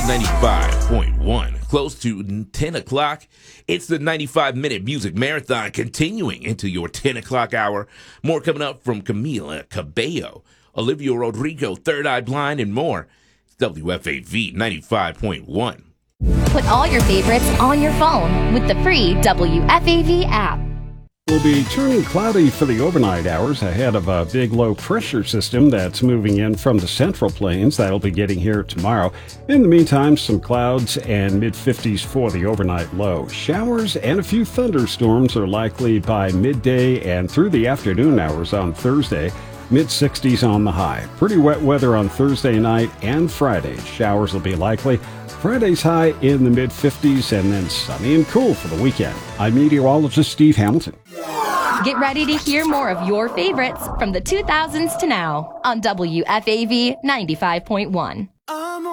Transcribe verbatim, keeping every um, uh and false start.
ninety-five point one. Close to ten o'clock. It's the ninety-five minute music marathon continuing into your ten o'clock hour. More coming up from Camila Cabello, Olivia Rodrigo, Third Eye Blind, and more. It's W F A V ninety-five point one. Put all your favorites on your phone with the free W F A V app. Will be turning cloudy for the overnight hours ahead of a big low pressure system that's moving in from the central plains. That'll be getting here tomorrow. In the meantime, some clouds and mid fifties for the overnight low. Showers and a few thunderstorms are likely by midday and through the afternoon hours on Thursday. mid sixties on the high. Pretty wet weather on Thursday night and Friday. Showers will be likely. Friday's high in the mid fifties and then sunny and cool for the weekend. I'm meteorologist Steve Hamilton. Get ready to hear more of your favorites from the two thousands to now on W F A V ninety-five point one.